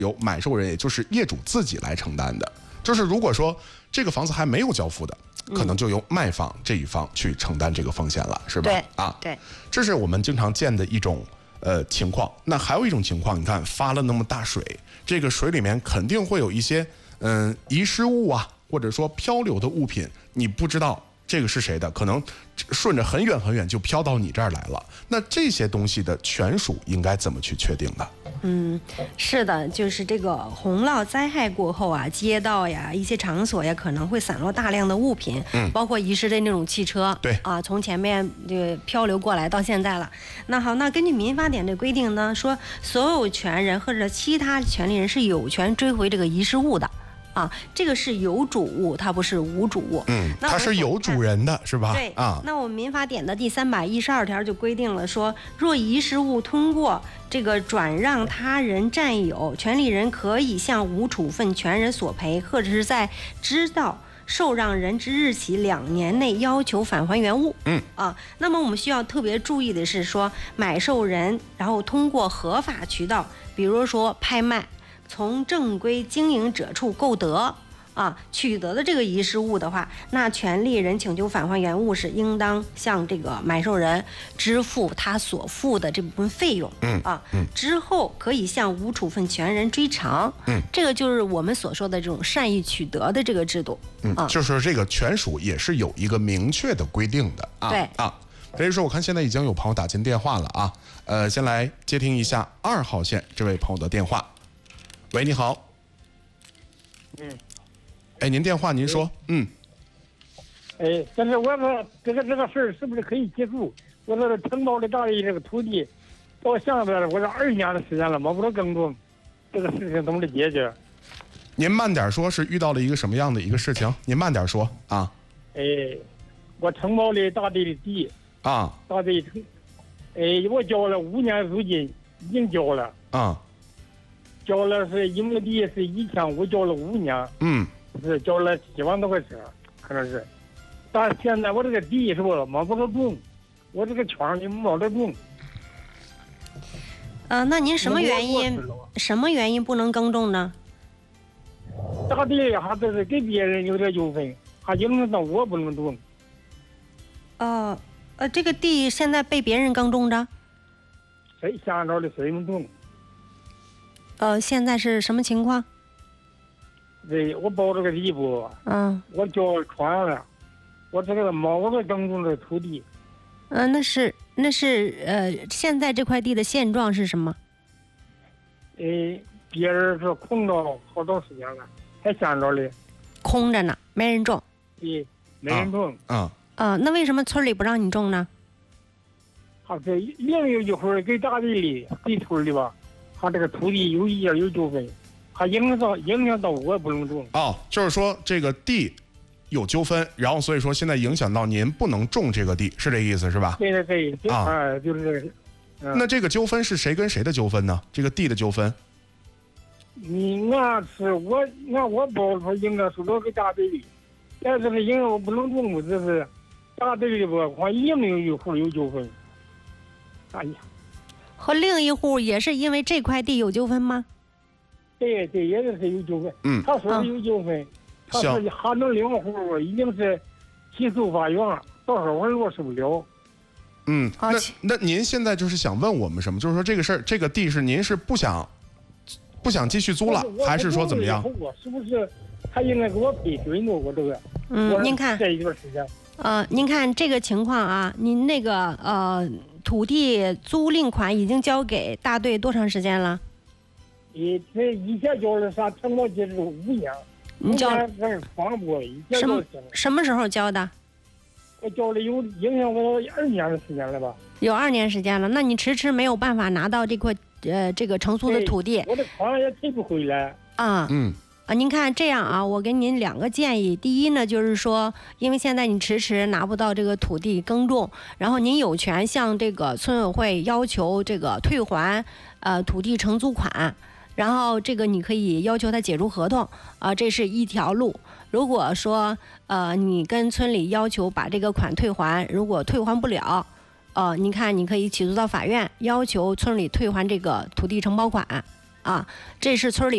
由买受人，也就是业主自己来承担的。就是如果说这个房子还没有交付的，可能就由卖方这一方去承担这个风险了，是吧？ 对对，这是我们经常见的一种情况。那还有一种情况，你看发了那么大水，这个水里面肯定会有一些遗失物啊，或者说漂流的物品，你不知道这个是谁的，可能顺着很远很远就飘到你这儿来了。那这些东西的权属应该怎么去确定的？ 是的，就是这个洪涝灾害过后啊，街道呀、一些场所呀，可能会散落大量的物品，包括遗失的那种汽车， 对啊，从前面这个漂流过来到现在了。那好，那根据民法典的规定呢，说所有权人或者其他权利人是有权追回这个遗失物的。啊，这个是有主物，它不是无主物。 它是有主人的，是吧？ 对啊。 那我们民法典的第312条就规定了说，若遗失物通过这个转让他人占有，权利人可以向无处分权人索赔，或者是在知道受让人之日起2年内要求返还原物。那么我们需要特别注意的是说，买受人然后通过合法渠道，比如说拍卖，从正规经营者处购得取得的这个遗失物的话，那权利人请求返还原物是应当向这个买受人支付他所付的这部分费用。之后可以向无处分权人追偿。这个就是我们所说的这种善意取得的这个制度。 就是这个权属也是有一个明确的规定的啊。 对啊，所以说我看现在已经有朋友打进电话了啊。先来接听一下2号线这位朋友的电话。喂，你好。您电话您说。 但是我说这个事儿是不是可以结束？我说承包的大地这个土地到现在我这2年的时间了，我不知道耕种，这个事情怎么解决？ 您慢点说，是遇到了一个什么样的一个事情？您慢点说啊。 我承包的大地的地啊， 大地我交了5年租金，已经交了交了是一亩地是1500，交了5年，是交了7万多块钱，可能是。但现在我这个地是吧，没不着种，我这个圈里没得种。 那您什么原因不能耕种呢？ 大地还这是跟别人有点纠纷，还影响到我不能种。 这个地现在被别人耕种着？ 谁想着的谁能种？ 现在是什么情况？ 对，我包这个地不，我交船了，我这个没我耕种的土地。 那是现在这块地的现状是什么？ 别人是空着好长时间了，还想着的。 空着呢，没人种。 对，没人种。 那为什么村里不让你种呢？ 这另有一会儿给大地里地村里吧，他这个土地有一点有纠纷，还影响到我不能种。 就是说这个地有纠纷，然后所以说现在影响到您不能种这个地，是这意思是吧？ 对，就是这个。 那这个纠纷是谁跟谁的纠纷呢？这个地的纠纷？ 按我包出应该是我给大地里，但是呢，因为我不能种，这是大地里吧，好像另一户有纠纷。哎呀， 和另一户也是因为这块地有纠纷吗？ 对，也是有纠纷。他说是有纠纷，他说还能2户已经是起诉法院，到时候我落实不了。 那您现在就是想问我们什么？就是说这个事儿，这个地是您是不想继续租了，还是说怎么样？ 是不是他应该给我赔水呢？我这个， 您看这一段时间， 您看这个情况啊，您那个土地租赁款已经交给大队多长时间了？ 这以前交了啥承包结束5年， 你交什么时候交的？ 我交了有影响我2年的时间了吧？ 有2年时间了，那你迟没有办法拿到这块这个成租的土地， 我的款也退不回来您看这样啊，我给您2个建议。第一呢，就是说，因为现在你迟拿不到这个土地耕种，然后您有权向这个村委会要求这个退还土地承租款，然后这个你可以要求他解除合同这是一条路。如果说你跟村里要求把这个款退还，如果退还不了，你看你可以起诉到法院，要求村里退还这个土地承包款这是村里